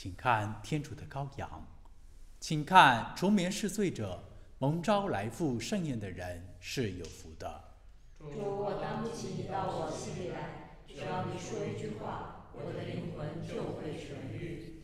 请看天主的羔羊，请看除眠世罪者，蒙召来赴盛宴的人是有福的。 主，我当不起你到我心里来，只要你说一句话，我的灵魂就会痊愈。